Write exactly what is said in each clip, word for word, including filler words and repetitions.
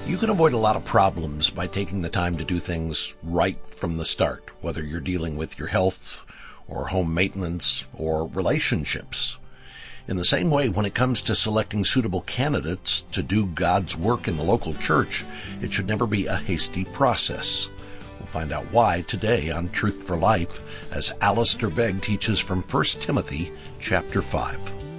You can avoid a lot of problems by taking the time to do things right from the start, whether you're dealing with your health or home maintenance or relationships. In the same way, when it comes to selecting suitable candidates to do God's work in the local church, it should never be a hasty process. We'll find out why today on Truth for Life as Alistair Begg teaches from First Timothy chapter five.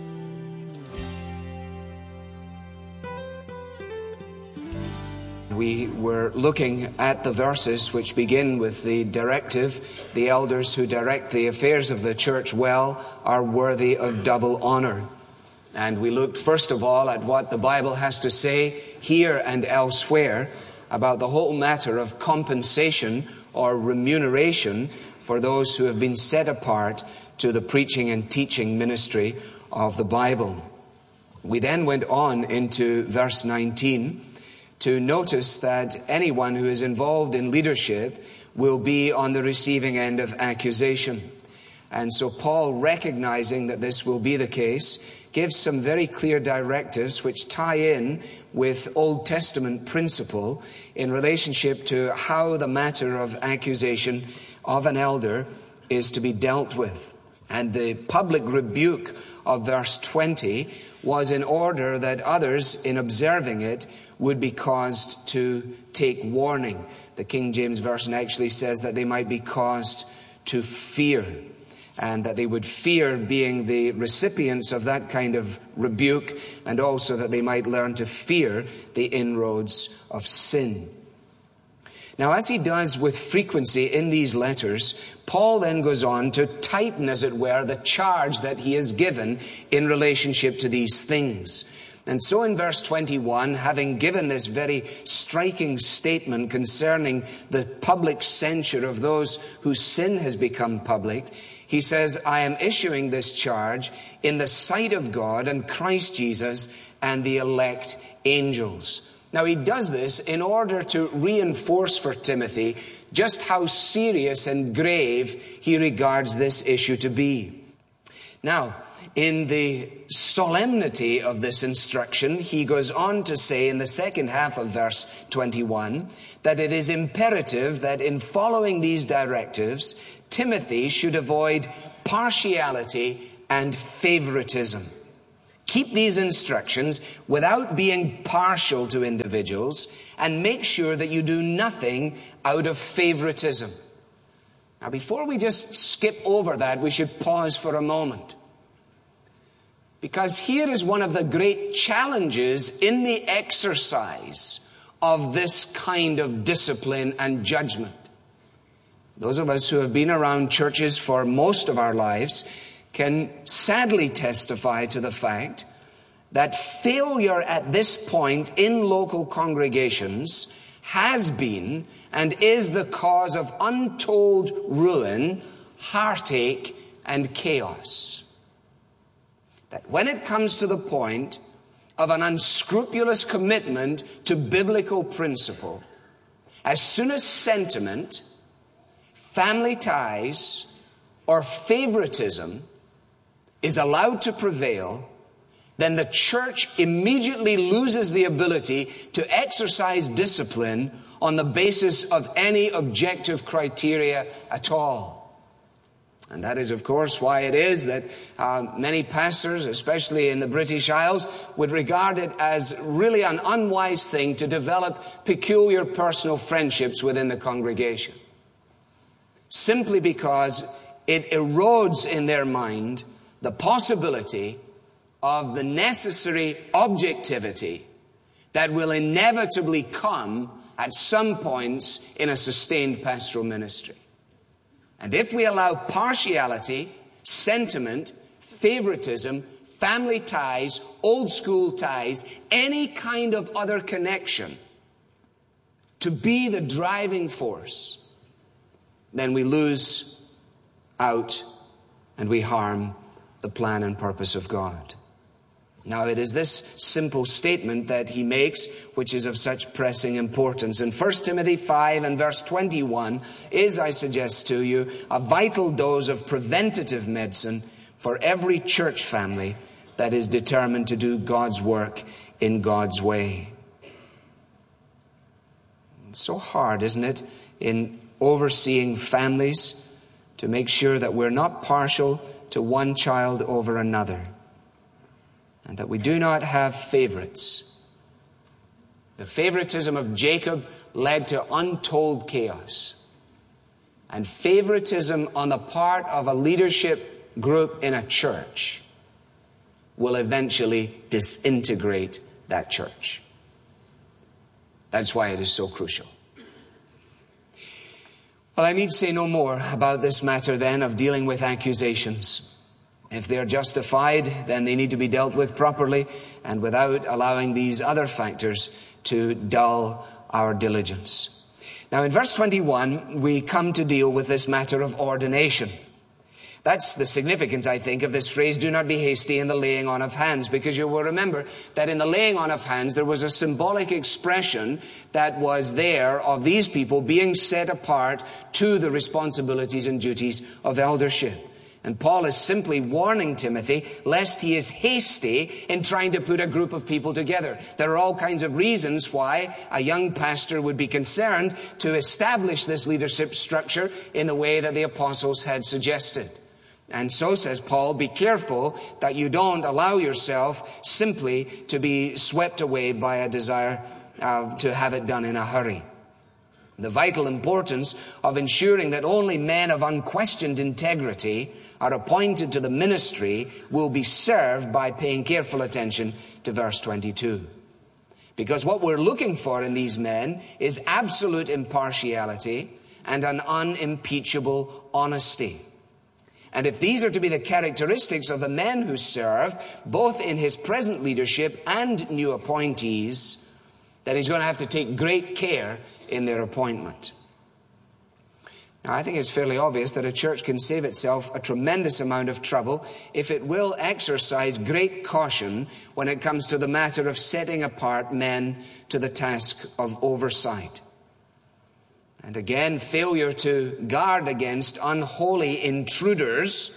We were looking at the verses which begin with the directive, the elders who direct the affairs of the church well are worthy of double honor. And we looked first of all at what the Bible has to say here and elsewhere about the whole matter of compensation or remuneration for those who have been set apart to the preaching and teaching ministry of the Bible. We then went on into verse nineteen to notice that anyone who is involved in leadership will be on the receiving end of accusation. And so Paul, recognizing that this will be the case, gives some very clear directives which tie in with Old Testament principle in relationship to how the matter of accusation of an elder is to be dealt with. And the public rebuke of verse twenty was in order that others, in observing it, would be caused to take warning. The King James Version actually says that they might be caused to fear, and that they would fear being the recipients of that kind of rebuke, and also that they might learn to fear the inroads of sin. Now, as he does with frequency in these letters, Paul then goes on to tighten, as it were, the charge that he has given in relationship to these things. And so in verse twenty-one, having given this very striking statement concerning the public censure of those whose sin has become public, he says, I am issuing this charge in the sight of God and Christ Jesus and the elect angels. Now, he does this in order to reinforce for Timothy just how serious and grave he regards this issue to be. Now, in the solemnity of this instruction, he goes on to say in the second half of verse twenty-one that it is imperative that in following these directives, Timothy should avoid partiality and favoritism. Keep these instructions without being partial to individuals, and make sure that you do nothing out of favoritism. Now, before we just skip over that, we should pause for a moment. Because here is one of the great challenges in the exercise of this kind of discipline and judgment. Those of us who have been around churches for most of our lives can sadly testify to the fact that failure at this point in local congregations has been and is the cause of untold ruin, heartache, and chaos. That when it comes to the point of an unscrupulous commitment to biblical principle, as soon as sentiment, family ties, or favoritism is allowed to prevail, then the church immediately loses the ability to exercise discipline on the basis of any objective criteria at all. And that is, of course, why it is that uh, many pastors, especially in the British Isles, would regard it as really an unwise thing to develop peculiar personal friendships within the congregation. Simply because it erodes in their mind the possibility of the necessary objectivity that will inevitably come at some points in a sustained pastoral ministry. And if we allow partiality, sentiment, favoritism, family ties, old school ties, any kind of other connection to be the driving force, then we lose out and we harm the plan and purpose of God. Now, it is this simple statement that he makes which is of such pressing importance. And First Timothy five and verse twenty-one is, I suggest to you, a vital dose of preventative medicine for every church family that is determined to do God's work in God's way. It's so hard, isn't it, in overseeing families to make sure that we're not partial to one child over another, and that we do not have favorites. The favoritism of Jacob led to untold chaos. And favoritism on the part of a leadership group in a church will eventually disintegrate that church. That's why it is so crucial. Well, I need say no more about this matter then of dealing with accusations. If they're justified, then they need to be dealt with properly and without allowing these other factors to dull our diligence. Now, in verse twenty-one, we come to deal with this matter of ordination. That's the significance, I think, of this phrase, do not be hasty in the laying on of hands, because you will remember that in the laying on of hands, there was a symbolic expression that was there of these people being set apart to the responsibilities and duties of eldership. And Paul is simply warning Timothy lest he is hasty in trying to put a group of people together. There are all kinds of reasons why a young pastor would be concerned to establish this leadership structure in the way that the apostles had suggested. And so, says Paul, be careful that you don't allow yourself simply to be swept away by a desire uh, to have it done in a hurry. The vital importance of ensuring that only men of unquestioned integrity are appointed to the ministry will be served by paying careful attention to verse twenty-two. Because what we're looking for in these men is absolute impartiality and an unimpeachable honesty. And if these are to be the characteristics of the men who serve, both in his present leadership and new appointees, then he's going to have to take great care in their appointment. Now, I think it's fairly obvious that a church can save itself a tremendous amount of trouble if it will exercise great caution when it comes to the matter of setting apart men to the task of oversight. And again, failure to guard against unholy intruders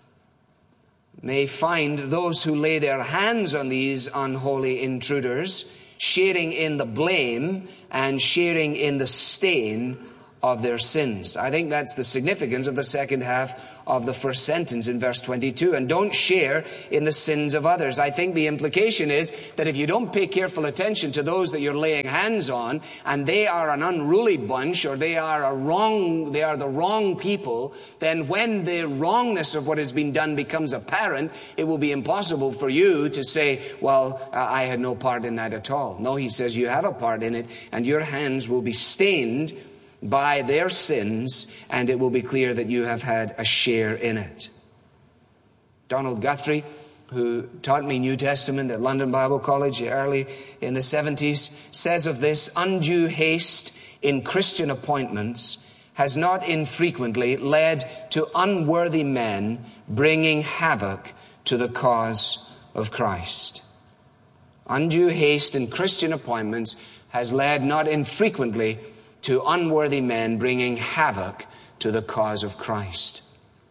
may find those who lay their hands on these unholy intruders sharing in the blame and sharing in the stain of their sins. I think that's the significance of the second half of the first sentence in verse twenty-two. And don't share in the sins of others. I think the implication is that if you don't pay careful attention to those that you're laying hands on, and they are an unruly bunch, or they are a wrong, they are the wrong people, then when the wrongness of what has been done becomes apparent, it will be impossible for you to say, well, uh, I had no part in that at all. No, he says you have a part in it, and your hands will be stained by their sins, and it will be clear that you have had a share in it. Donald Guthrie, who taught me New Testament at London Bible College early in the seventies, says of this, undue haste in Christian appointments has not infrequently led to unworthy men bringing havoc to the cause of Christ. Undue haste in Christian appointments has led not infrequently to unworthy men bringing havoc to the cause of Christ.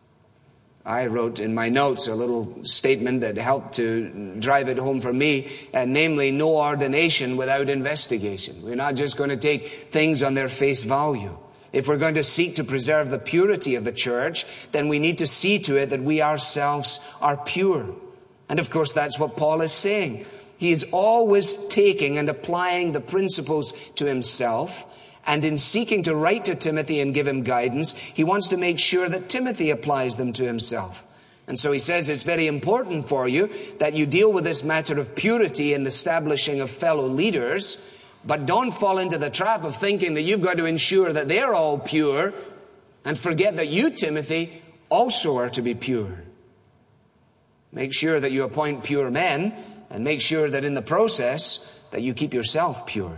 I wrote in my notes a little statement that helped to drive it home for me, and namely, no ordination without investigation. We're not just going to take things on their face value. If we're going to seek to preserve the purity of the church, then we need to see to it that we ourselves are pure. And of course, that's what Paul is saying. He is always taking and applying the principles to himself. And in seeking to write to Timothy and give him guidance, he wants to make sure that Timothy applies them to himself. And so he says it's very important for you that you deal with this matter of purity in the establishing of fellow leaders, but don't fall into the trap of thinking that you've got to ensure that they're all pure and forget that you, Timothy, also are to be pure. Make sure that you appoint pure men, and make sure that in the process that you keep yourself pure.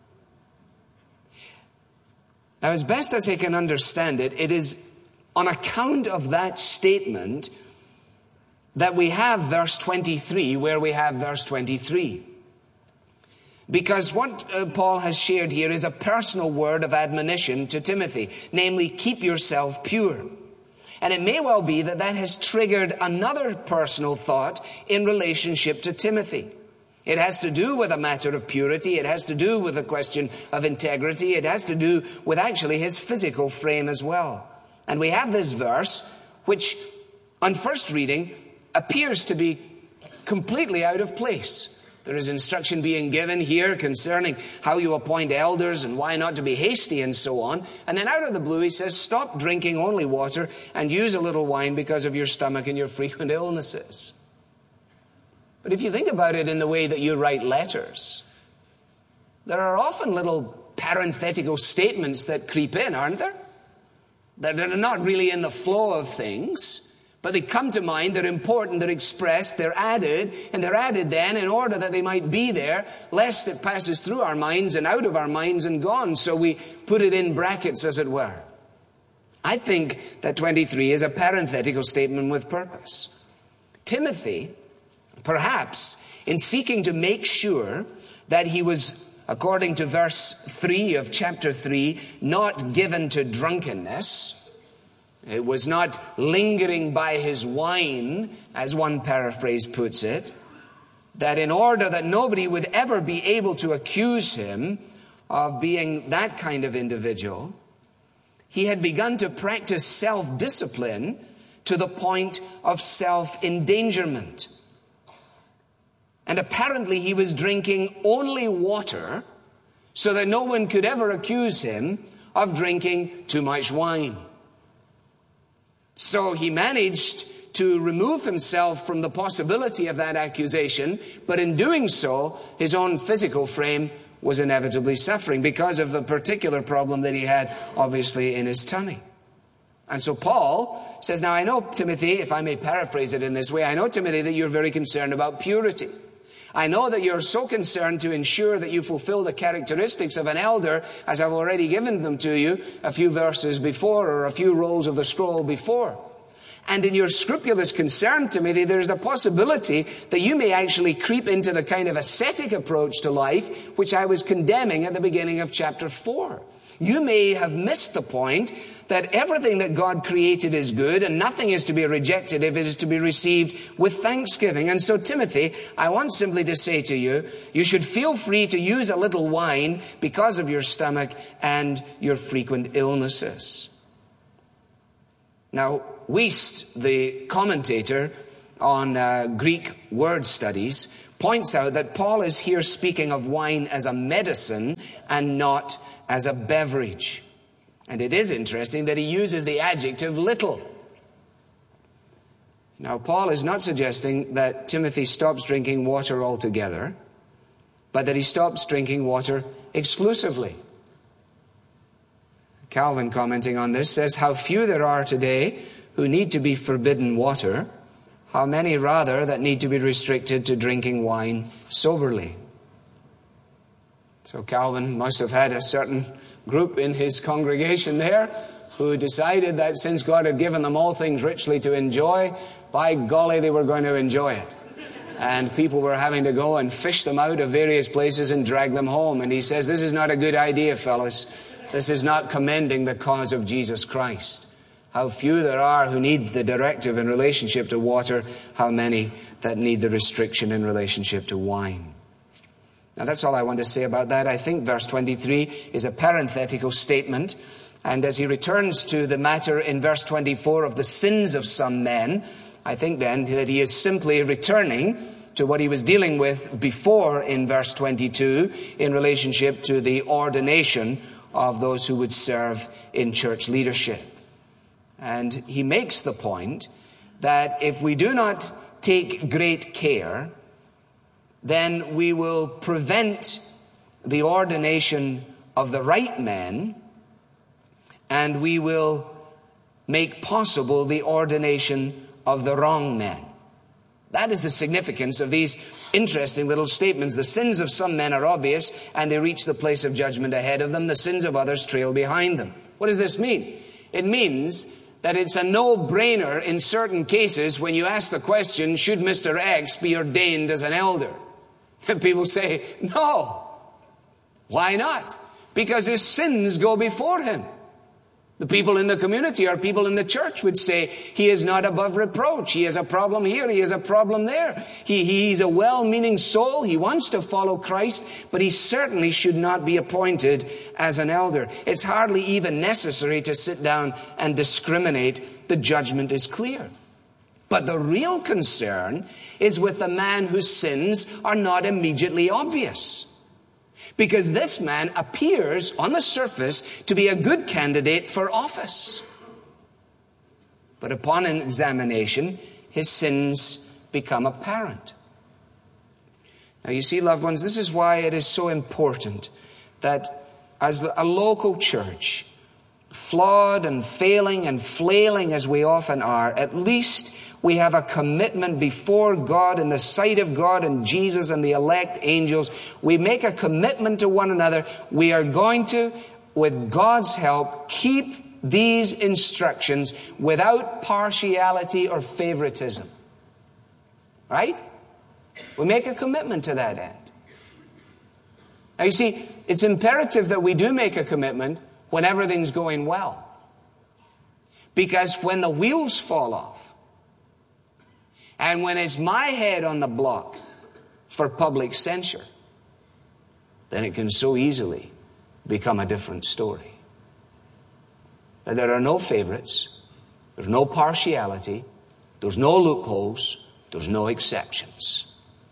Now, as best as I can understand it, it is on account of that statement that we have verse twenty-three where we have verse twenty-three. Because what uh, Paul has shared here is a personal word of admonition to Timothy, namely, keep yourself pure. And it may well be that that has triggered another personal thought in relationship to Timothy. It has to do with a matter of purity. It has to do with a question of integrity. It has to do with actually his physical frame as well. And we have this verse, which on first reading appears to be completely out of place. There is instruction being given here concerning how you appoint elders and why not to be hasty and so on. And then out of the blue he says, stop drinking only water and use a little wine because of your stomach and your frequent illnesses. But if you think about it in the way that you write letters, there are often little parenthetical statements that creep in, aren't there? That are not really in the flow of things, but they come to mind, they're important, they're expressed, they're added, and they're added then in order that they might be there, lest it passes through our minds and out of our minds and gone. So we put it in brackets, as it were. I think that twenty-three is a parenthetical statement with purpose. Timothy, perhaps, in seeking to make sure that he was, according to verse three of chapter three, not given to drunkenness. It was not lingering by his wine, as one paraphrase puts it, that in order that nobody would ever be able to accuse him of being that kind of individual, he had begun to practice self-discipline to the point of self-endangerment. And apparently he was drinking only water so that no one could ever accuse him of drinking too much wine. So he managed to remove himself from the possibility of that accusation, but in doing so, his own physical frame was inevitably suffering because of the particular problem that he had, obviously, in his tummy. And so Paul says, now I know, Timothy, if I may paraphrase it in this way, I know, Timothy, that you're very concerned about purity. I know that you're so concerned to ensure that you fulfill the characteristics of an elder, as I've already given them to you a few verses before, or a few rolls of the scroll before. And in your scrupulous concern, Timothy, there's a possibility that you may actually creep into the kind of ascetic approach to life, which I was condemning at the beginning of chapter four. You may have missed the point that everything that God created is good and nothing is to be rejected if it is to be received with thanksgiving. And so, Timothy, I want simply to say to you, you should feel free to use a little wine because of your stomach and your frequent illnesses. Now, Wuest, the commentator on uh, Greek word studies, points out that Paul is here speaking of wine as a medicine and not as a beverage. And it is interesting that he uses the adjective little. Now, Paul is not suggesting that Timothy stops drinking water altogether, but that he stops drinking water exclusively. Calvin, commenting on this, says, how few there are today who need to be forbidden water, how many rather that need to be restricted to drinking wine soberly. So Calvin must have had a certain group in his congregation there who decided that since God had given them all things richly to enjoy, by golly, they were going to enjoy it. And people were having to go and fish them out of various places and drag them home. And he says, this is not a good idea, fellas. This is not commending the cause of Jesus Christ. How few there are who need the directive in relationship to water, how many that need the restriction in relationship to wine. Now that's all I want to say about that. I think verse twenty-three is a parenthetical statement. And as he returns to the matter in verse twenty-four of the sins of some men, I think then that he is simply returning to what he was dealing with before in verse twenty-two in relationship to the ordination of those who would serve in church leadership. And he makes the point that if we do not take great care, then we will prevent the ordination of the right men, and we will make possible the ordination of the wrong men. That is the significance of these interesting little statements. The sins of some men are obvious, and they reach the place of judgment ahead of them. The sins of others trail behind them. What does this mean? It means that it's a no-brainer in certain cases when you ask the question, should Mister X be ordained as an elder? And people say, no. Why not? Because his sins go before him. The people in the community or people in the church would say, he is not above reproach. He has a problem here. He has a problem there. He, he's a well-meaning soul. He wants to follow Christ, but he certainly should not be appointed as an elder. It's hardly even necessary to sit down and discriminate. The judgment is clear. But the real concern is with the man whose sins are not immediately obvious. Because this man appears on the surface to be a good candidate for office. But upon an examination, his sins become apparent. Now you see, loved ones, this is why it is so important that as a local church, flawed and failing and flailing as we often are, at least we have a commitment before God, in the sight of God and Jesus and the elect angels. We make a commitment to one another. We are going to, with God's help, keep these instructions without partiality or favoritism. Right? We make a commitment to that end. Now you see, it's imperative that we do make a commitment when everything's going well. Because when the wheels fall off, and when it's my head on the block for public censure, then it can so easily become a different story. But there are no favorites, there's no partiality, there's no loopholes, there's no exceptions.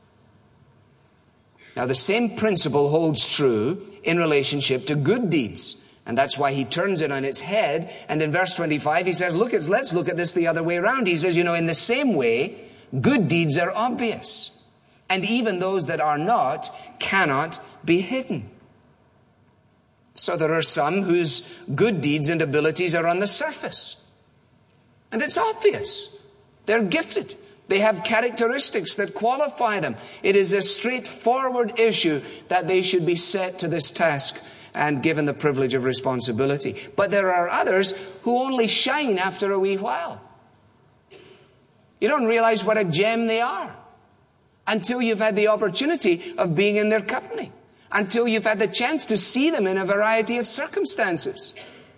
Now the same principle holds true in relationship to good deeds. And that's why he turns it on its head. And in verse twenty-five, he says, look, let's look at this the other way around. He says, you know, in the same way, good deeds are obvious. And even those that are not cannot be hidden. So there are some whose good deeds and abilities are on the surface. And it's obvious. They're gifted. They have characteristics that qualify them. It is a straightforward issue that they should be set to this task and given the privilege of responsibility. But there are others who only shine after a wee while. You don't realize what a gem they are until you've had the opportunity of being in their company, until you've had the chance to see them in a variety of circumstances.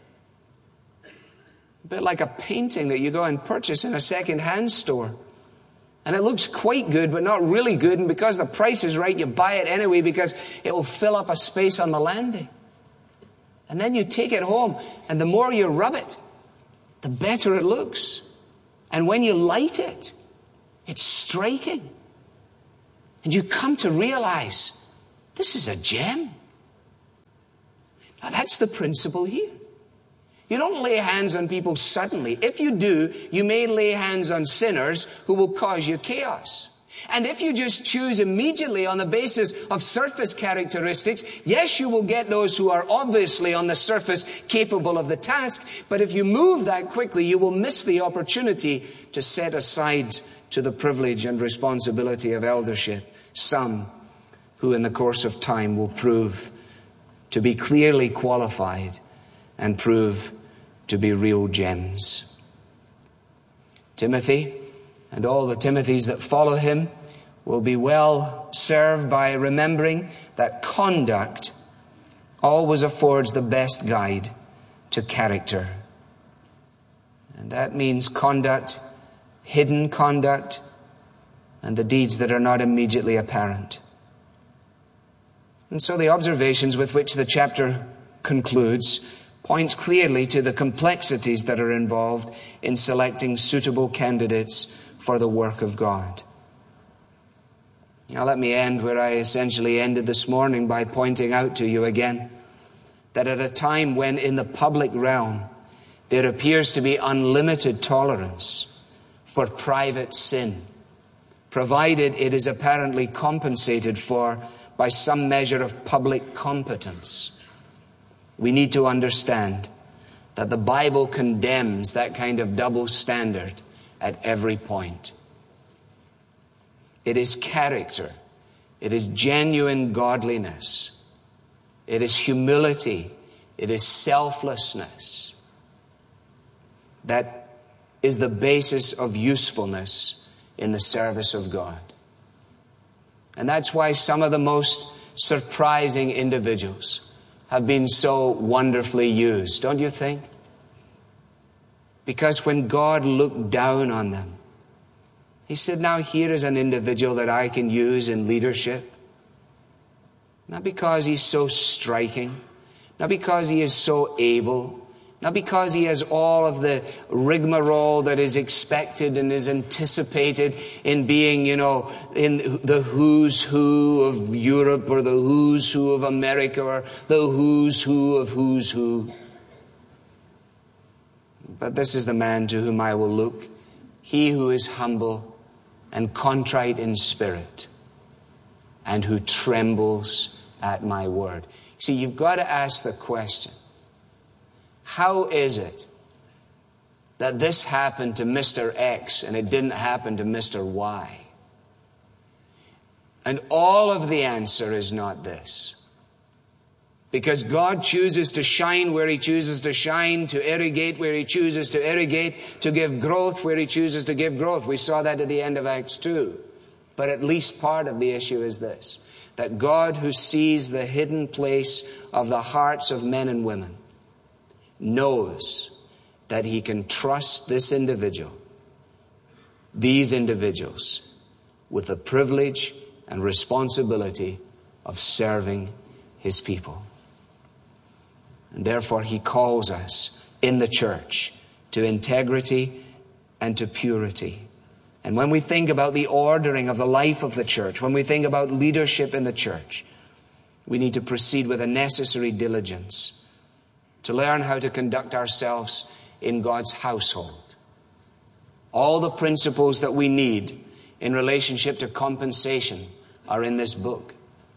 A bit like a painting that you go and purchase in a second-hand store. And it looks quite good, but not really good. And because the price is right, you buy it anyway because it will fill up a space on the landing. And then you take it home, and the more you rub it, the better it looks. And when you light it, it's striking. And you come to realize, this is a gem. Now that's the principle here. You don't lay hands on people suddenly. If you do, you may lay hands on sinners who will cause you chaos. And if you just choose immediately on the basis of surface characteristics, yes, you will get those who are obviously on the surface capable of the task. But if you move that quickly, you will miss the opportunity to set aside to the privilege and responsibility of eldership some who in the course of time will prove to be clearly qualified and prove to be real gems. Timothy and all the Timothys that follow him will be well served by remembering that conduct always affords the best guide to character. And that means conduct, hidden conduct, and the deeds that are not immediately apparent. And so the observations with which the chapter concludes points clearly to the complexities that are involved in selecting suitable candidates for the work of God. Now let me end where I essentially ended this morning by pointing out to you again that at a time when in the public realm there appears to be unlimited tolerance for private sin, provided it is apparently compensated for by some measure of public competence, we need to understand that the Bible condemns that kind of double standard at every point. It is character. It is genuine godliness. It is humility. It is selflessness. That is the basis of usefulness in the service of God. And that's why some of the most surprising individuals have been so wonderfully used, don't you think? Because when God looked down on them, he said, now here is an individual that I can use in leadership. Not because he's so striking, not because he is so able, not because he has all of the rigmarole that is expected and is anticipated in being, you know, in the who's who of Europe or the who's who of America or the who's who of who's who. But this is the man to whom I will look, he who is humble and contrite in spirit, and who trembles at my word. See, you've got to ask the question, how is it that this happened to Mister X and it didn't happen to Mister Y? And all of the answer is not this. Because God chooses to shine where he chooses to shine, to irrigate where he chooses to irrigate, to give growth where he chooses to give growth. We saw that at the end of Acts two. But at least part of the issue is this, that God, who sees the hidden place of the hearts of men and women, knows that he can trust this individual, these individuals, with the privilege and responsibility of serving his people. And therefore he calls us in the church to integrity and to purity. And when we think about the ordering of the life of the church, when we think about leadership in the church, we need to proceed with a necessary diligence to learn how to conduct ourselves in God's household. All the principles that we need in relationship to compensation are in this book.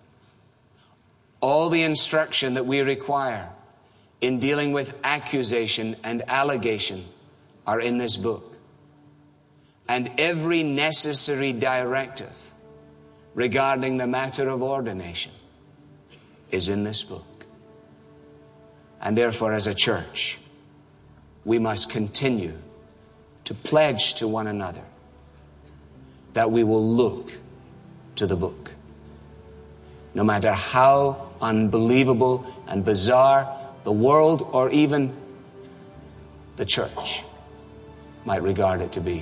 All the instruction that we require in dealing with accusation and allegation are in this book. And every necessary directive regarding the matter of ordination is in this book. And therefore, as a church, we must continue to pledge to one another that we will look to the book. No matter how unbelievable and bizarre the world or even the church might regard it to be.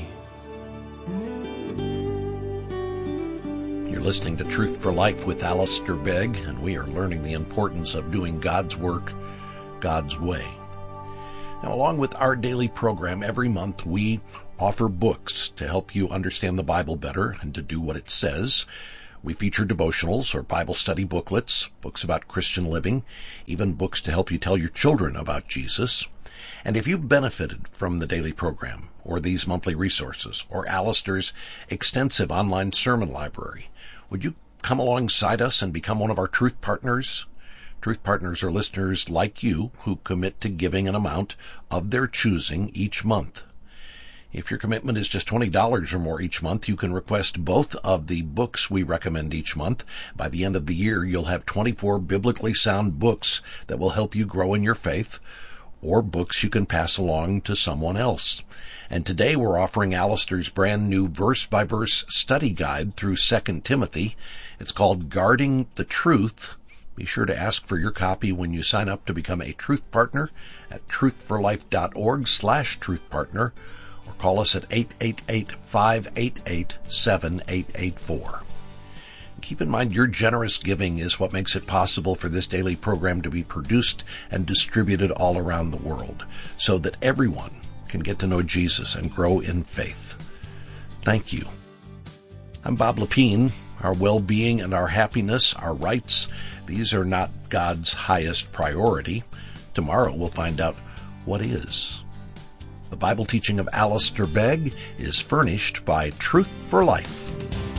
You're listening to Truth for Life with Alistair Begg, and we are learning the importance of doing God's work God's way. Now, along with our daily program, every month we offer books to help you understand the Bible better and to do what it says. We feature devotionals or Bible study booklets, books about Christian living, even books to help you tell your children about Jesus. And if you've benefited from the daily program or these monthly resources or Alistair's extensive online sermon library, would you come alongside us and become one of our Truth Partners? Truth Partners are listeners like you who commit to giving an amount of their choosing each month. If your commitment is just twenty dollars or more each month, you can request both of the books we recommend each month. By the end of the year, you'll have twenty-four biblically sound books that will help you grow in your faith, or books you can pass along to someone else. And today we're offering Alistair's brand new verse-by-verse study guide through Second Timothy. It's called Guarding the Truth. Be sure to ask for your copy when you sign up to become a Truth Partner at truthforlife.org slash Truth Partner. Or call us at eight eight eight, five eight eight, seven eight eight four. Keep in mind your generous giving is what makes it possible for this daily program to be produced and distributed all around the world so that everyone can get to know Jesus and grow in faith. Thank you. I'm Bob Lepine. Our well-being and our happiness, our rights, these are not God's highest priority. Tomorrow we'll find out what is. The Bible teaching of Alistair Begg is furnished by Truth for Life,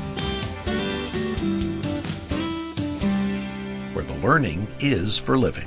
where the learning is for living.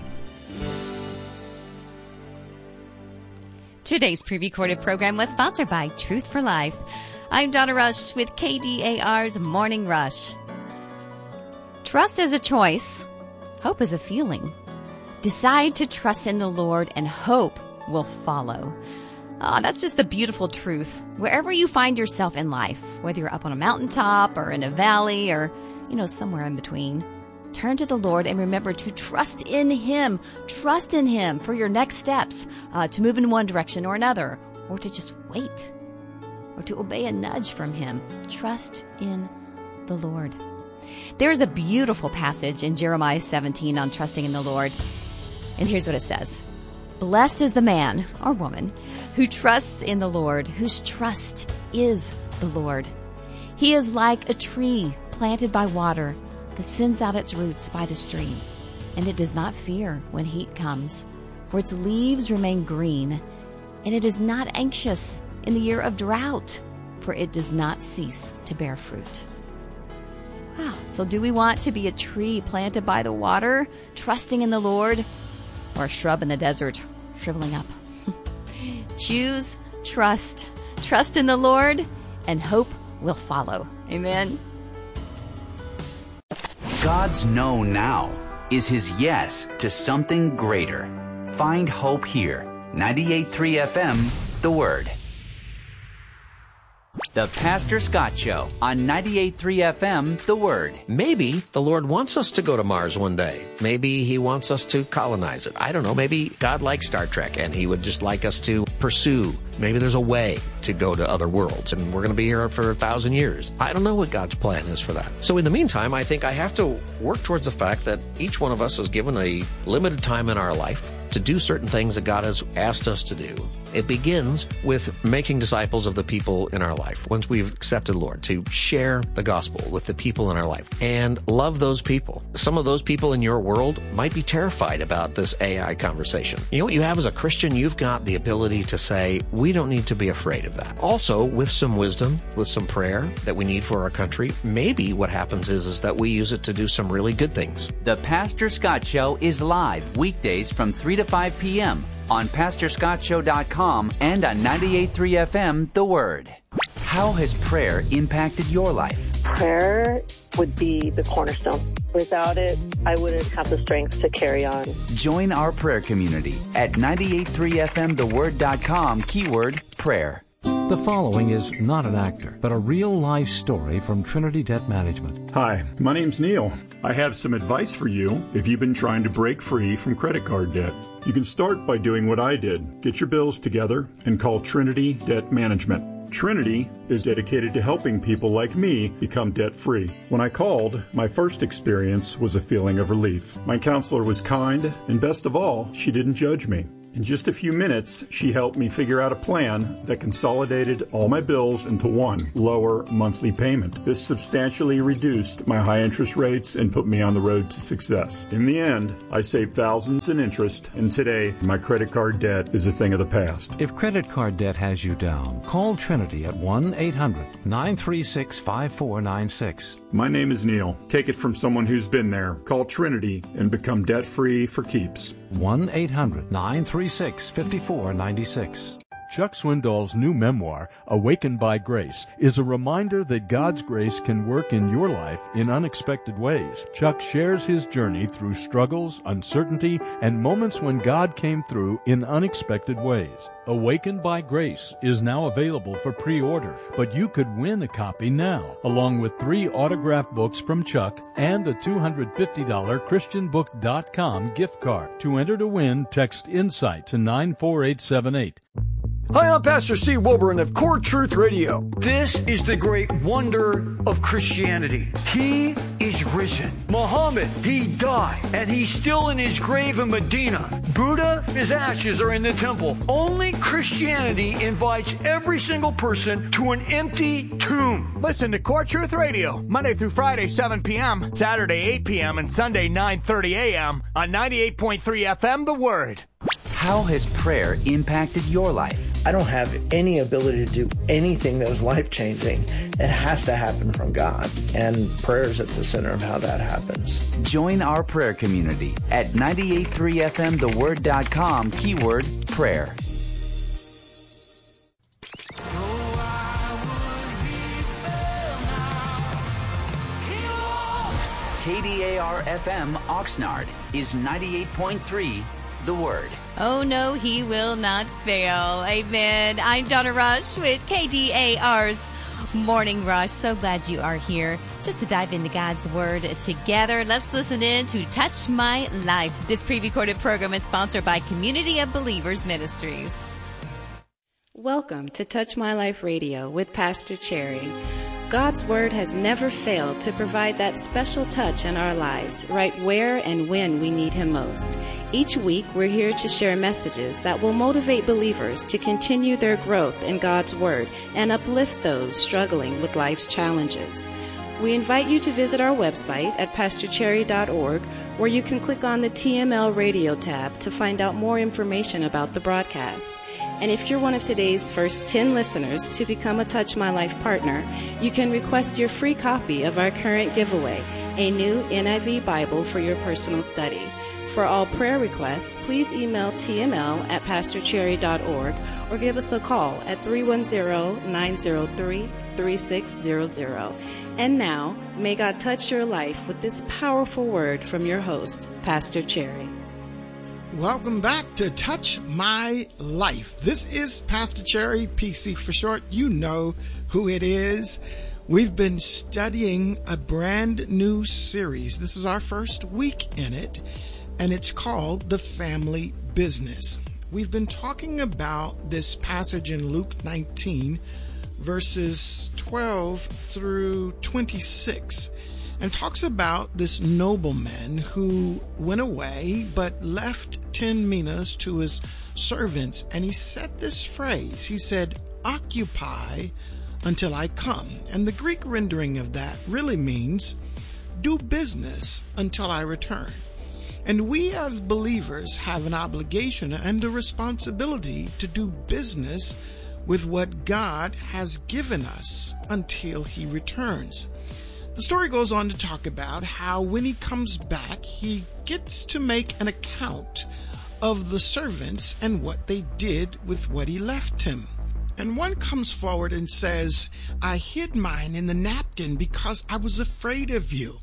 Today's pre-recorded program was sponsored by Truth for Life. I'm Donna Rush with K D A R's Morning Rush. Trust is a choice. Hope is a feeling. Decide to trust in the Lord and hope will follow. Ah, oh, that's just the beautiful truth. Wherever you find yourself in life, whether you're up on a mountaintop or in a valley or, you know, somewhere in between, turn to the Lord and remember to trust in Him. Trust in Him for your next steps, uh, to move in one direction or another, or to just wait, or to obey a nudge from him. Trust in the Lord. There is a beautiful passage in Jeremiah seventeen on trusting in the Lord. And here's what it says. Blessed is the man or woman who trusts in the Lord, whose trust is the Lord. He is like a tree planted by water that sends out its roots by the stream, and it does not fear when heat comes, for its leaves remain green, and it is not anxious in the year of drought, for it does not cease to bear fruit. Wow, so do we want to be a tree planted by the water, trusting in the Lord, or a shrub in the desert, shriveling up? Choose trust. Trust in the Lord, and hope will follow. Amen. God's no now is his yes to something greater. Find hope here. ninety-eight point three F M, The Word. The Pastor Scott Show on ninety-eight point three F M, The Word. Maybe the Lord wants us to go to Mars one day. Maybe he wants us to colonize it. I don't know. Maybe God likes Star Trek and he would just like us to pursue. Maybe there's a way to go to other worlds and we're going to be here for a thousand years. I don't know what God's plan is for that. So in the meantime, I think I have to work towards the fact that each one of us is given a limited time in our life to do certain things that God has asked us to do. It begins with making disciples of the people in our life. Once we've accepted the Lord, to share the gospel with the people in our life and love those people. Some of those people in your world might be terrified about this A I conversation. You know what you have as a Christian? You've got the ability to say, we don't need to be afraid of that. Also, with some wisdom, with some prayer that we need for our country, maybe what happens is, is that we use it to do some really good things. The Pastor Scott Show is live weekdays from three to five p.m. on pastor scott show dot com and on ninety-eight point three F M, The Word. How has prayer impacted your life? Prayer would be the cornerstone. Without it, I wouldn't have the strength to carry on. Join our prayer community at ninety-eight point three F M the word dot com, keyword prayer. The following is not an actor, but a real-life story from Trinity Debt Management. Hi, my name's Neil. I have some advice for you if you've been trying to break free from credit card debt. You can start by doing what I did. Get your bills together and call Trinity Debt Management. Trinity is dedicated to helping people like me become debt-free. When I called, my first experience was a feeling of relief. My counselor was kind, and best of all, she didn't judge me. In just a few minutes, she helped me figure out a plan that consolidated all my bills into one lower monthly payment. This substantially reduced my high interest rates and put me on the road to success. In the end, I saved thousands in interest, and today, my credit card debt is a thing of the past. If credit card debt has you down, call Trinity at one eight hundred nine three six five four nine six. My name is Neil. Take it from someone who's been there. Call Trinity and become debt-free for keeps. one eight hundred nine three six five four nine six. Chuck Swindoll's new memoir, Awakened by Grace, is a reminder that God's grace can work in your life in unexpected ways. Chuck shares his journey through struggles, uncertainty, and moments when God came through in unexpected ways. Awakened by Grace is now available for pre-order, but you could win a copy now, along with three autographed books from Chuck and a two hundred fifty dollars christian book dot com gift card. To enter to win, text INSIGHT to nine four eight seven eight. Hi, I'm Pastor Steve Wilburn of Core Truth Radio. This is the great wonder of Christianity. He is risen. Muhammad, he died, and he's still in his grave in Medina. Buddha, his ashes are in the temple. Only Christianity invites every single person to an empty tomb. Listen to Core Truth Radio, Monday through Friday, seven p.m., Saturday, eight p.m., and Sunday, nine thirty a.m. on ninety-eight point three F M, The Word. How has prayer impacted your life? I don't have any ability to do anything that is life-changing. It has to happen from God, and prayer is at the center of how that happens. Join our prayer community at ninety-eight point three F M the word dot com, keyword prayer. K D A R F M Oxnard is ninety-eight point three The Word. Oh, no, he will not fail. Amen. I'm Donna Rush with K D A R's Morning Rush. So glad you are here just to dive into God's Word together. Let's listen in to Touch My Life. This pre-recorded program is sponsored by Community of Believers Ministries. Welcome to Touch My Life Radio with Pastor Cherry. God's Word has never failed to provide that special touch in our lives, right where and when we need Him most. Each week, we're here to share messages that will motivate believers to continue their growth in God's Word and uplift those struggling with life's challenges. We invite you to visit our website at pastor cherry dot org, where you can click on the T M L Radio tab to find out more information about the broadcast. And if you're one of today's first ten listeners to become a Touch My Life partner, you can request your free copy of our current giveaway, a new N I V Bible for your personal study. For all prayer requests, please email T M L at pastor cherry dot org or give us a call at three one zero, nine zero three, three six zero zero. And now, may God touch your life with this powerful word from your host, Pastor Cherry. Welcome back to Touch My Life. This is Pastor Cherry, P C for short. You know who it is. We've been studying a brand new series. This is our first week in it, and it's called The Family Business. We've been talking about this passage in Luke nineteen, verses twelve through twenty-six. And talks about this nobleman who went away but left ten minas to his servants. And he said this phrase. He said, "Occupy until I come." And the Greek rendering of that really means, do business until I return. And we as believers have an obligation and a responsibility to do business with what God has given us until He returns. The story goes on to talk about how when he comes back, he gets to make an account of the servants and what they did with what he left him. And one comes forward and says, "I hid mine in the napkin because I was afraid of you."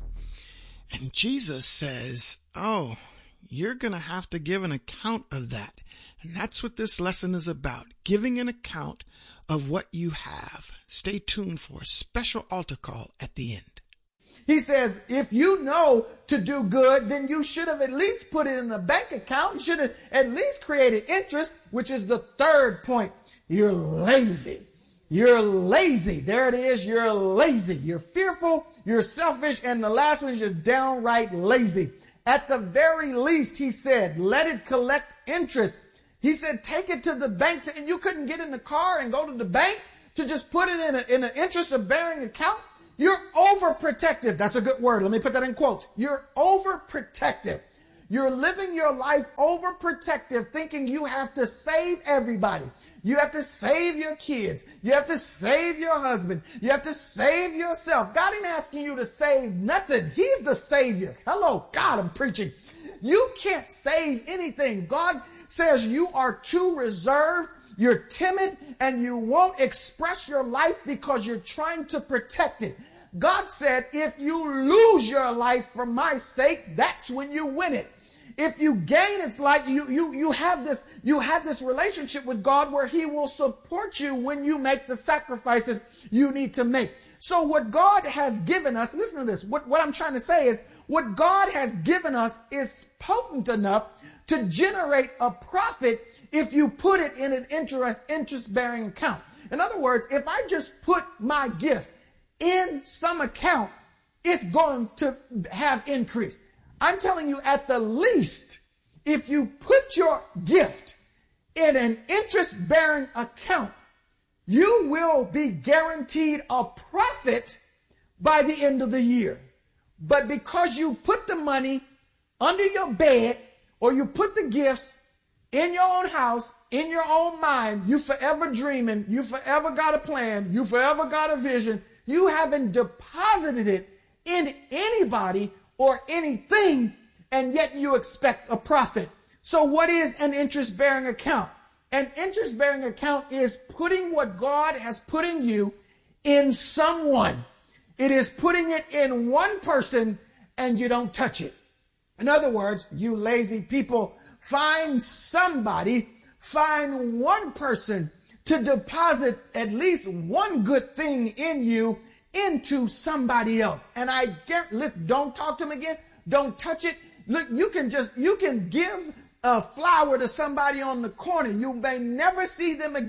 And Jesus says, "Oh, you're going to have to give an account of that." And that's what this lesson is about, giving an account of what you have. Stay tuned for a special altar call at the end. He says, if you know to do good, then you should have at least put it in the bank account. You should have at least created interest, which is the third point. You're lazy. You're lazy. There it is. You're lazy. You're fearful. You're selfish. And the last one is you're downright lazy. At the very least, he said, let it collect interest. He said, take it to the bank. To, and you couldn't get in the car and go to the bank to just put it in, a, in an interest-bearing account. You're overprotective. That's a good word. Let me put that in quotes. You're overprotective. You're living your life overprotective, thinking you have to save everybody. You have to save your kids. You have to save your husband. You have to save yourself. God ain't asking you to save nothing. He's the Savior. Hello, God, I'm preaching. You can't save anything. God says you are too reserved. You're timid and you won't express your life because you're trying to protect it. God said, if you lose your life for my sake, that's when you win it. If you gain, it's like you, you, you have this, you have this relationship with God where He will support you when you make the sacrifices you need to make. So what God has given us, listen to this, what, what I'm trying to say is, what God has given us is potent enough to generate a profit if you put it in an interest, interest-bearing account. In other words, if I just put my gift in some account, it's going to have increase. I'm telling you, at the least, if you put your gift in an interest-bearing account, you will be guaranteed a profit by the end of the year. But because you put the money under your bed or you put the gifts in your own house, in your own mind, you forever dreaming, you forever got a plan, you forever got a vision, you haven't deposited it in anybody or anything, and yet you expect a profit. So what is an interest-bearing account? An interest-bearing account is putting what God has put in you in someone. It is putting it in one person and you don't touch it. In other words, you lazy people, find somebody, find one person to deposit at least one good thing in you into somebody else. And I get, listen, don't talk to them again. Don't touch it. Look, you can just, you can give a flower to somebody on the corner. You may never see them again.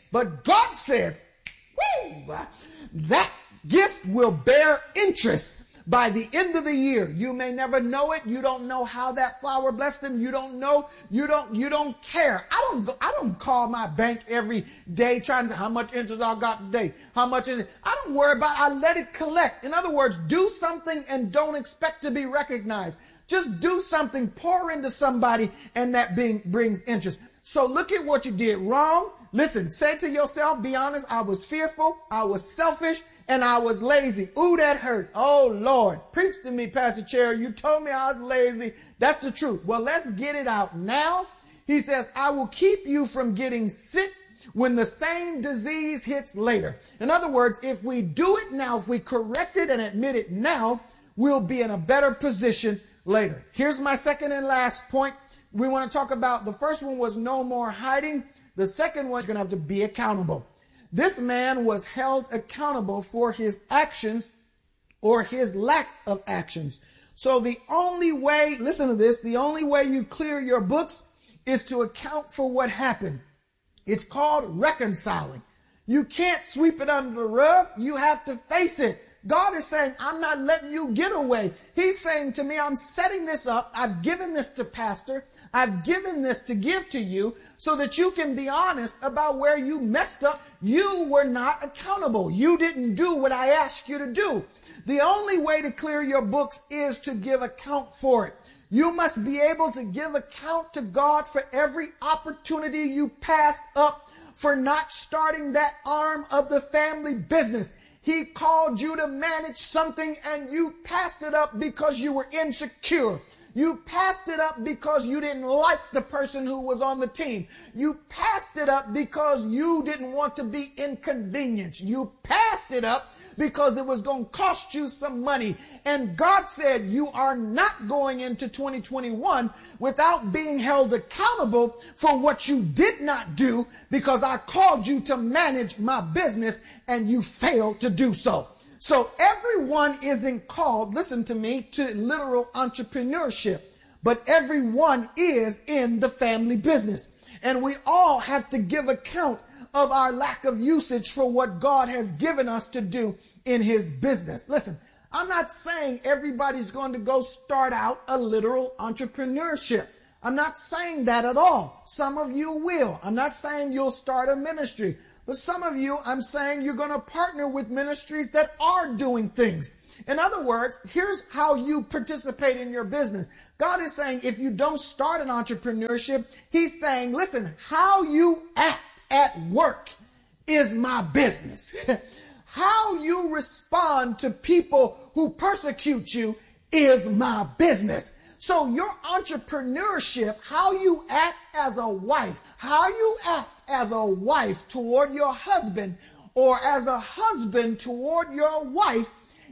But God says, woo, that gift will bear interest by the end of the year. You may never know it. You don't know how that flower blessed them. You don't know. You don't, you don't care. I don't go, I don't call my bank every day trying to say how much interest I got today. How much is it? I don't worry about it. I let it collect. In other words, do something and don't expect to be recognized. Just do something, pour into somebody, and that being, brings interest. So look at what you did wrong. Listen, say to yourself, be honest, I was fearful, I was selfish, and I was lazy. Ooh, that hurt. Oh, Lord. Preach to me, Pastor Cherry. You told me I was lazy. That's the truth. Well, let's get it out now. He says, I will keep you from getting sick when the same disease hits later. In other words, if we do it now, if we correct it and admit it now, we'll be in a better position later. Here's my second and last point. We want to talk about, the first one was no more hiding. The second one is going to have to be accountable. This man was held accountable for his actions or his lack of actions. So the only way, listen to this, the only way you clear your books is to account for what happened. It's called reconciling. You can't sweep it under the rug. You have to face it. God is saying, I'm not letting you get away. He's saying to me, I'm setting this up. I've given this to Pastor. I've given this to give to you so that you can be honest about where you messed up. You were not accountable. You didn't do what I asked you to do. The only way to clear your books is to give account for it. You must be able to give account to God for every opportunity you passed up for not starting that arm of the family business. He called you to manage something and you passed it up because you were insecure. You passed it up because you didn't like the person who was on the team. You passed it up because you didn't want to be inconvenienced. You passed it up because it was going to cost you some money. And God said you are not going into twenty twenty-one without being held accountable for what you did not do, because I called you to manage my business and you failed to do so. So everyone isn't called, listen to me, to literal entrepreneurship, but everyone is in the family business. And we all have to give account of our lack of usage for what God has given us to do in his business. Listen, I'm not saying everybody's going to go start out a literal entrepreneurship. I'm not saying that at all. Some of you will. I'm not saying you'll start a ministry. But some of you, I'm saying you're going to partner with ministries that are doing things. In other words, here's how you participate in your business. God is saying if you don't start an entrepreneurship, he's saying, listen, how you act at work is my business. How you respond to people who persecute you is my business. So your entrepreneurship, how you act as a wife, how you act as a wife toward your husband, or as a husband toward your wife,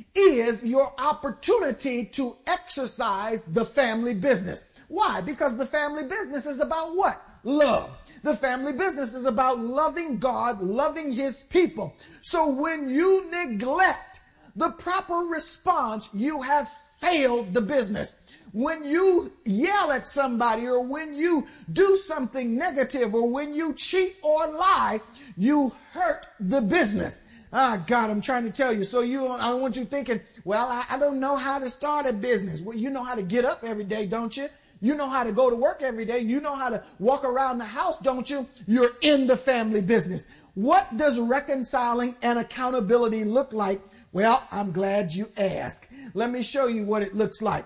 is your opportunity to exercise the family business. Why? Because the family business is about what? Love. The family business is about loving God, loving his people. So when you neglect the proper response, you have failed the business. When you yell at somebody, or when you do something negative, or when you cheat or lie, you hurt the business. Ah, God, I'm trying to tell you. So you, I don't want you thinking, well, I, I don't know how to start a business. Well, you know how to get up every day, don't you? You know how to go to work every day. You know how to walk around the house, don't you? You're in the family business. What does reconciling and accountability look like? Well, I'm glad you asked. Let me show you what it looks like.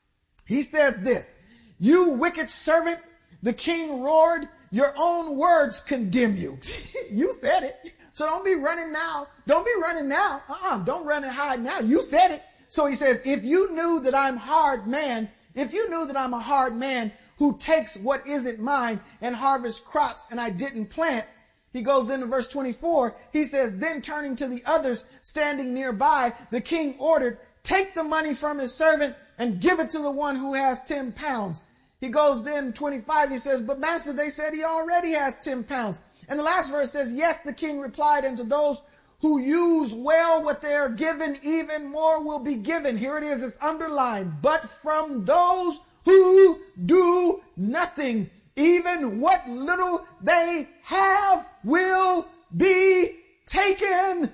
He says this, you wicked servant, the king roared, your own words condemn you. You said it. So don't be running now. Don't be running now. Uh-uh. Don't run and hide now. You said it. So he says, if you knew that I'm hard man, if you knew that I'm a hard man who takes what isn't mine and harvests crops and I didn't plant, he goes then to verse twenty-four. He says, then turning to the others standing nearby, the king ordered, take the money from his servant and give it to the one who has ten pounds. He goes then twenty-five. He says, but master, they said he already has ten pounds. And the last verse says, yes, the king replied, and to those who use well what they are given, even more will be given. Here it is. It's underlined. But from those who do nothing, even what little they have will be taken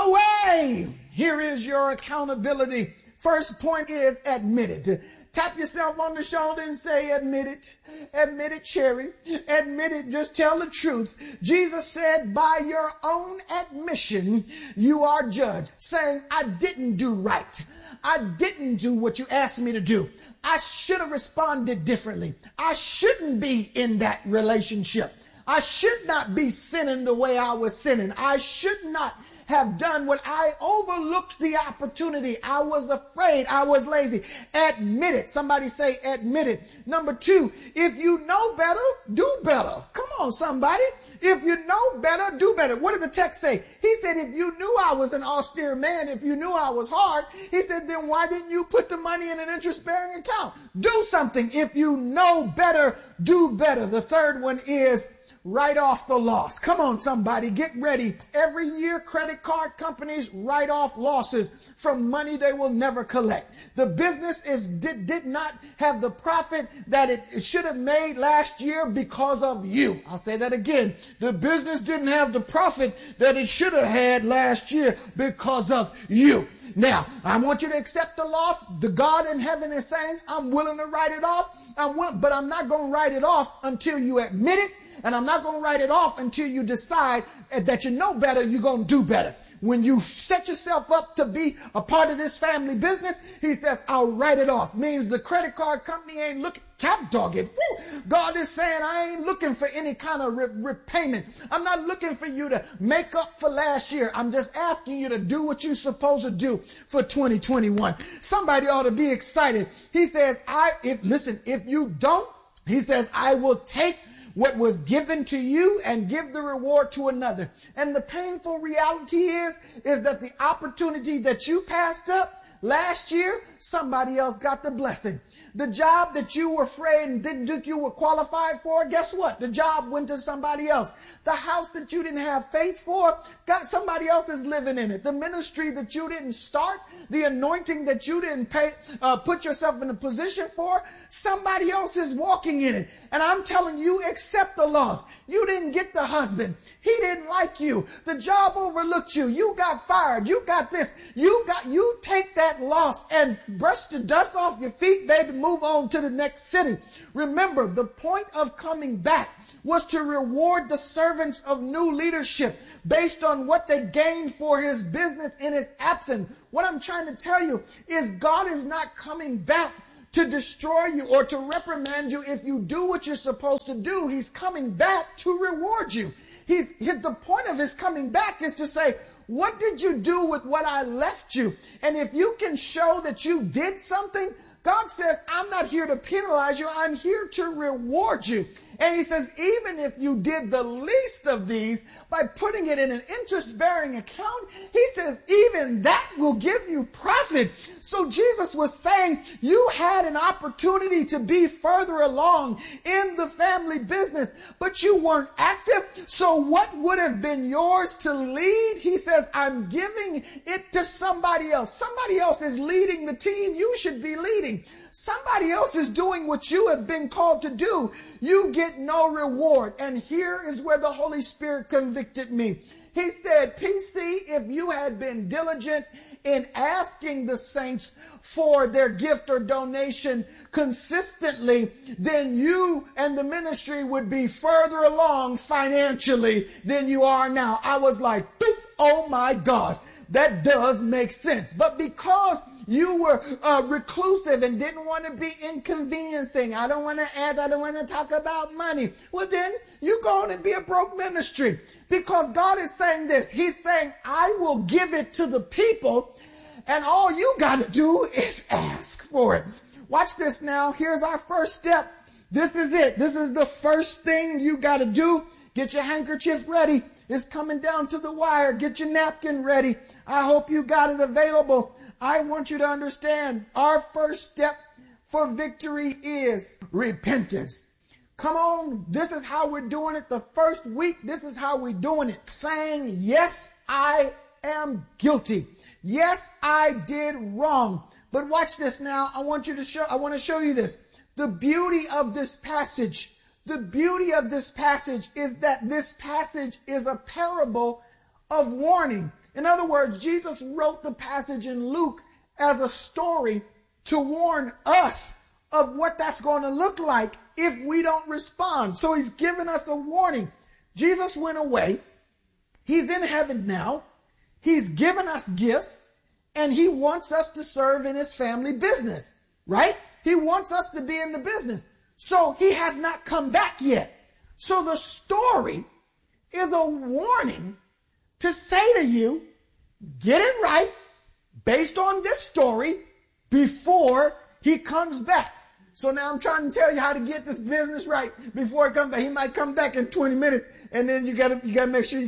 away. Here is your accountability. First point is admit it. Tap yourself on the shoulder and say, admit it. Admit it, Cherry. Admit it. Just tell the truth. Jesus said, by your own admission, you are judged. Saying, I didn't do right. I didn't do what you asked me to do. I should have responded differently. I shouldn't be in that relationship. I should not be sinning the way I was sinning. I should not have done what I overlooked the opportunity. I was afraid. I was lazy. Admit it. Somebody say admit it. Number two, if you know better, do better. Come on, somebody. If you know better, do better. What did the text say? He said, if you knew I was an austere man, if you knew I was hard, he said, then why didn't you put the money in an interest-bearing account? Do something. If you know better, do better. The third one is write off the loss. Come on, somebody, get ready. Every year, credit card companies write off losses from money they will never collect. The business is did, did not have the profit that it should have made last year because of you. I'll say that again. The business didn't have the profit that it should have had last year because of you. Now, I want you to accept the loss. The God in heaven is saying, I'm willing to write it off. I'm willing, but I'm not going to write it off until you admit it. And I'm not going to write it off until you decide that you know better, you're going to do better. When you set yourself up to be a part of this family business, he says, I'll write it off. Means the credit card company ain't looking, cat dog it. Woo. God is saying, I ain't looking for any kind of re- repayment. I'm not looking for you to make up for last year. I'm just asking you to do what you're supposed to do for twenty twenty-one. Somebody ought to be excited. He says, I, if, listen, if you don't, he says, I will take what was given to you and give the reward to another. And the painful reality is, is that the opportunity that you passed up last year, somebody else got the blessing. The job that you were afraid and didn't think you were qualified for, guess what? The job went to somebody else. The house that you didn't have faith for, got somebody else is living in it. The ministry that you didn't start, the anointing that you didn't pay, uh, put yourself in a position for, somebody else is walking in it. And I'm telling you, accept the loss. You didn't get the husband. He didn't like you. The job overlooked you. You got fired. You got this. You got, you take that loss and brush the dust off your feet, baby. Move on to the next city. Remember, the point of coming back was to reward the servants of new leadership based on what they gained for his business in his absence. What I'm trying to tell you is God is not coming back to destroy you or to reprimand you if you do what you're supposed to do. He's coming back to reward you. He's, the point of his coming back is to say, what did you do with what I left you? And if you can show that you did something, God says, I'm not here to penalize you. I'm here to reward you. And he says, even if you did the least of these by putting it in an interest-bearing account, he says, even that will give you profit. So Jesus was saying, you had an opportunity to be further along in the family business, but you weren't active. So what would have been yours to lead? He says, I'm giving it to somebody else. Somebody else is leading the team. You should be leading. Somebody else is doing what you have been called to do. You get no reward. And here is where the Holy Spirit convicted me. He said, P C, if you had been diligent in asking the saints for their gift or donation consistently, then you and the ministry would be further along financially than you are now. I was like, oh my gosh, that does make sense. But because you were uh, reclusive and didn't want to be inconveniencing, I don't want to add, I don't want to talk about money. Well, then you go on and be a broke ministry. Because God is saying this. He's saying, I will give it to the people, and all you got to do is ask for it. Watch this now. Here's our first step. This is it. This is the first thing you got to do. Get your handkerchief ready. It's coming down to the wire. Get your napkin ready. I hope you got it available. I want you to understand our first step for victory is repentance. Come on, this is how we're doing it. The first week, this is how we're doing it. Saying, yes, I am guilty. Yes, I did wrong. But watch this now. I want you to show, I want to show you this. The beauty of this passage, The beauty of this passage is that this passage is a parable of warning. In other words, Jesus wrote the passage in Luke as a story to warn us of what that's going to look like if we don't respond. So he's given us a warning. Jesus went away. He's in heaven now. He's given us gifts, and he wants us to serve in his family business, right? He wants us to be in the business. So he has not come back yet. So the story is a warning to say to you, get it right based on this story before he comes back. So now I'm trying to tell you how to get this business right before he comes back. He might come back in twenty minutes, and then you gotta, you gotta make sure you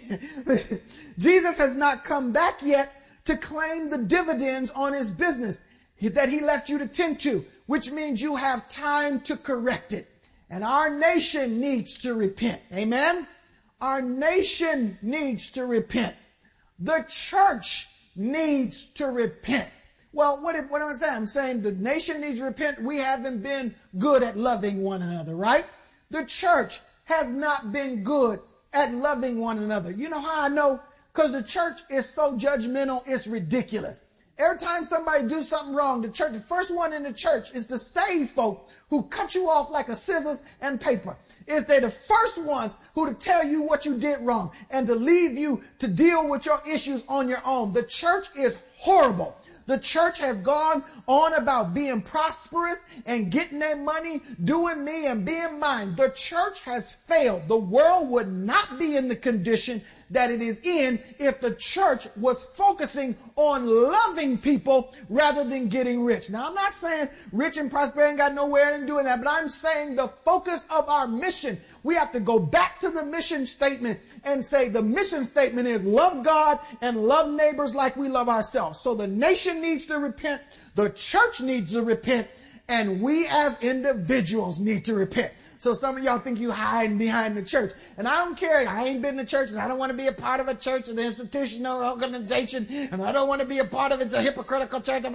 can. Jesus has not come back yet to claim the dividends on his business that he left you to tend to, which means you have time to correct it. And our nation needs to repent. Amen? Our nation needs to repent. The church needs to repent. Well, what, what am I saying? I'm saying the nation needs to repent. We haven't been good at loving one another, right? The church has not been good at loving one another. You know how I know? Because the church is so judgmental, it's ridiculous. Every time somebody do something wrong, the church, the first one in the church is to save folk who cut you off like a scissors and paper. Is they the first ones who to tell you what you did wrong and to leave you to deal with your issues on your own. The church is horrible. The church has gone on about being prosperous and getting their money, doing me and being mine. The church has failed. The world would not be in the condition that it is in if the church was focusing on loving people rather than getting rich. Now, I'm not saying rich and prosperity ain't got nowhere in doing that, but I'm saying the focus of our mission. We have to go back to the mission statement and say the mission statement is love God and love neighbors like we love ourselves. So the nation needs to repent, the church needs to repent, and we as individuals need to repent. So some of y'all think you hiding behind the church. And I don't care. I ain't been in the church, and I don't want to be a part of a church, an institution or organization, and I don't want to be a part of it. It's a hypocritical church.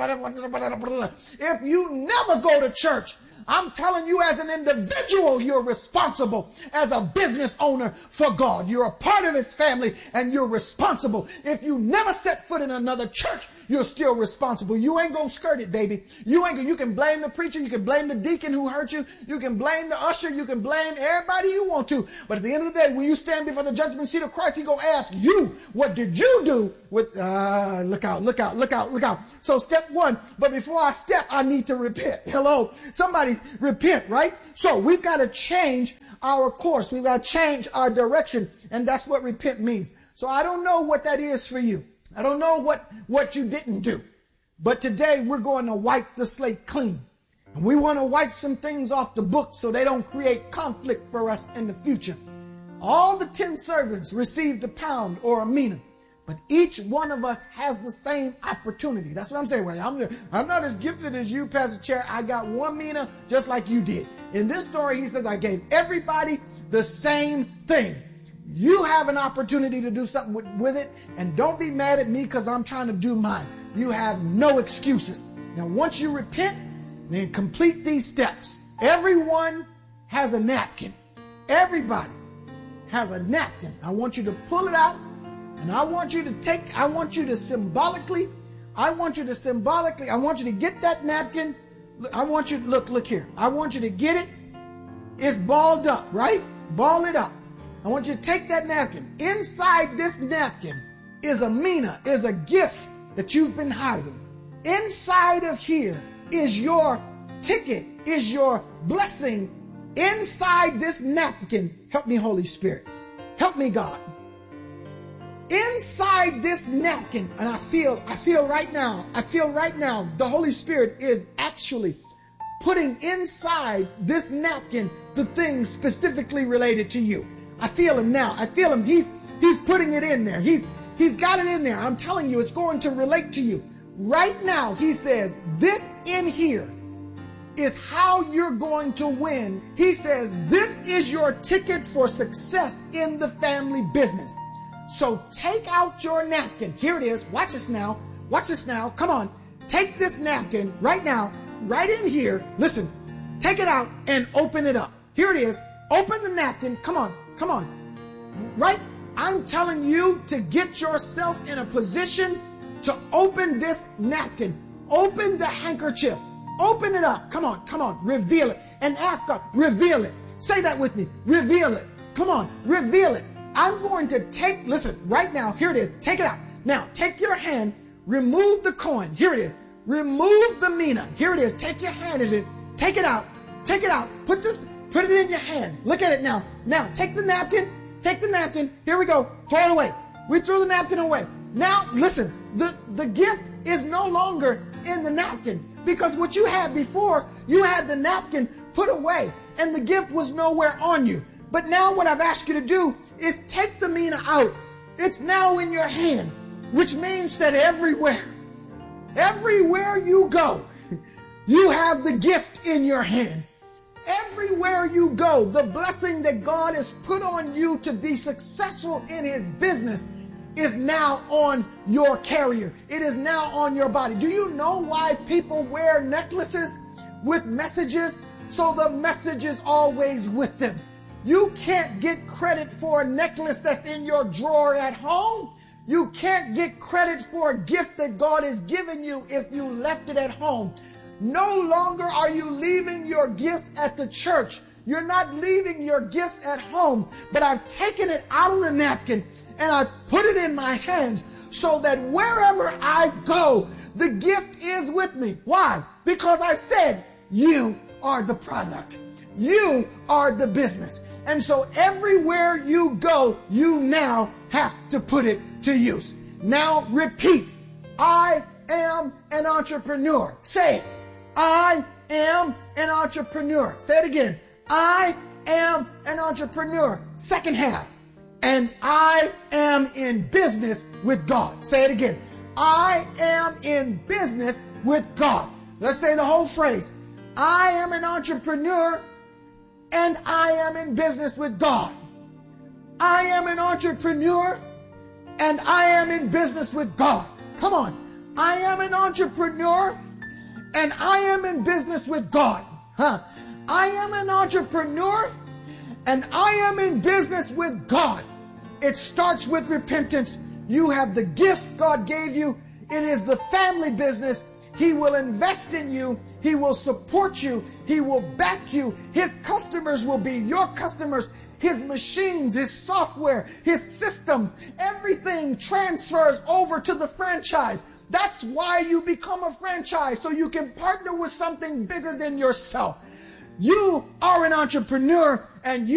If you never go to church, I'm telling you as an individual, you're responsible as a business owner for God. You're a part of his family and you're responsible. If you never set foot in another church, you're still responsible. You ain't gonna skirt it, baby. You ain't gonna, you can blame the preacher. You can blame the deacon who hurt you. You can blame the usher. You can blame everybody you want to. But at the end of the day, when you stand before the judgment seat of Christ, he gonna ask you, what did you do with, uh, look out, look out, look out, look out. So step one, but before I step, I need to repent. Hello, somebody repent, right? So we've got to change our course. We've got to change our direction. And that's what repent means. So I don't know what that is for you. I don't know what, what you didn't do. But today we're going to wipe the slate clean. And we want to wipe some things off the book so they don't create conflict for us in the future. All the ten servants received a pound or a mina. But each one of us has the same opportunity. That's what I'm saying. Well, I'm, I'm not as gifted as you, Pastor Chair. I got one mina just like you did. In this story, he says, I gave everybody the same thing. You have an opportunity to do something with, with it. And don't be mad at me because I'm trying to do mine. You have no excuses. Now, once you repent, then complete these steps. Everyone has a napkin. Everybody has a napkin. I want you to pull it out. And I want you to take, I want you to symbolically, I want you to symbolically, I want you to get that napkin. I want you to, look, look here. I want you to get it. It's balled up, right? Ball it up. I want you to take that napkin. Inside this napkin is a mina, is a gift that you've been hiding. Inside of here is your ticket, is your blessing. Inside this napkin, help me, Holy Spirit. Help me, God. Inside this napkin, and I feel, I feel right now, I feel right now, the Holy Spirit is actually putting inside this napkin the things specifically related to you. I feel him now. I feel him. He's, he's putting it in there. He's, he's got it in there. I'm telling you, it's going to relate to you. Right now, he says, this in here is how you're going to win. He says, this is your ticket for success in the family business. So take out your napkin. Here it is. Watch this now. Watch this now. Come on. Take this napkin right now, right in here. Listen, take it out and open it up. Here it is. Open the napkin. Come on, come on. Right? I'm telling you to get yourself in a position to open this napkin. Open the handkerchief. Open it up. Come on, come on. Reveal it. And ask God, reveal it. Say that with me. Reveal it. Come on, reveal it. I'm going to take, listen, right now, here it is. Take it out. Now, take your hand, remove the coin. Here it is. Remove the mina. Here it is. Take your hand in it. Take it out. Take it out. Put this, put it in your hand. Look at it now. Now, take the napkin. Take the napkin. Here we go. Throw it away. We threw the napkin away. Now, listen, the, the gift is no longer in the napkin, because what you had before, you had the napkin put away and the gift was nowhere on you. But now what I've asked you to do is take the mina out. It's now in your hand, which means that everywhere, everywhere you go, you have the gift in your hand. Everywhere you go, the blessing that God has put on you to be successful in his business is now on your carrier. It is now on your body. Do you know why people wear necklaces with messages? So the message is always with them. You can't get credit for a necklace that's in your drawer at home. You can't get credit for a gift that God has given you if you left it at home. No longer are you leaving your gifts at the church. You're not leaving your gifts at home, but I've taken it out of the napkin and I put it in my hands so that wherever I go, the gift is with me. Why? Because I said, you are the product. You are the business. And so everywhere you go, you now have to put it to use. Now repeat, I am an entrepreneur. Say it. I am an entrepreneur. Say it again. I am an entrepreneur. Second half. And I am in business with God. Say it again. I am in business with God. Let's say the whole phrase. I am an entrepreneur and I am in business with God. I am an entrepreneur and I am in business with God. Come on. I am an entrepreneur and I am in business with God. Huh? I am an entrepreneur and I am in business with God. It starts with repentance. You have the gifts God gave you. It is the family business. He will invest in you. He will support you. He will back you. His customers will be your customers. His machines, his software, his system, everything transfers over to the franchise. That's why you become a franchise, so you can partner with something bigger than yourself. You are an entrepreneur and you